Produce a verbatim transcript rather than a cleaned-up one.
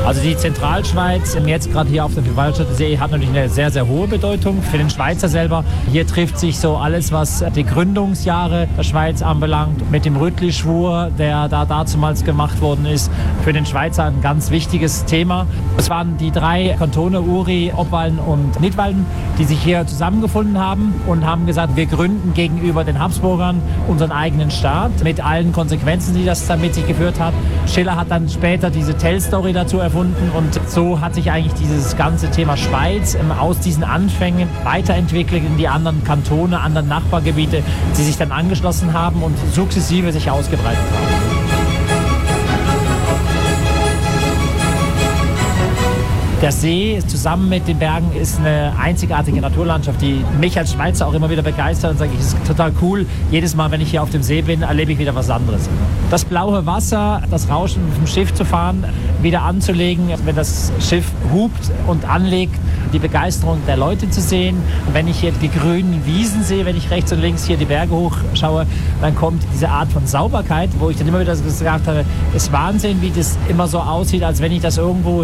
Also die Zentralschweiz, jetzt gerade hier auf der Waldstätte-See, hat natürlich eine sehr, sehr hohe Bedeutung für den Schweizer selber. Hier trifft sich so alles, was die Gründungsjahre der Schweiz anbelangt, mit dem Rüttli-Schwur, der da dazumals gemacht worden ist. Für den Schweizer ein ganz wichtiges Thema. Es waren die drei Kantone, Uri, Obwalden und Nidwalden, die sich hier zusammengefunden haben und haben gesagt, wir gründen gegenüber den Habsburgern unseren eigenen Staat mit allen Konsequenzen, die das dann mit sich geführt hat. Schiller hat dann später diese Tell-Story dazu erfunden und so hat sich eigentlich dieses ganze Thema Schweiz aus diesen Anfängen weiterentwickelt in die anderen Kantone, anderen Nachbargebiete, die sich dann angeschlossen haben und sukzessive sich ausgebreitet haben. Der See zusammen mit den Bergen ist eine einzigartige Naturlandschaft, die mich als Schweizer auch immer wieder begeistert und sage ich, es ist total cool. Jedes Mal, wenn ich hier auf dem See bin, erlebe ich wieder was anderes. Das blaue Wasser, das Rauschen vom Schiff zu fahren, wieder anzulegen, wenn das Schiff hupt und anlegt, die Begeisterung der Leute zu sehen. Und wenn ich hier die grünen Wiesen sehe, wenn ich rechts und links hier die Berge hochschaue, dann kommt diese Art von Sauberkeit, wo ich dann immer wieder gesagt habe, es ist Wahnsinn, wie das immer so aussieht, als wenn ich das irgendwo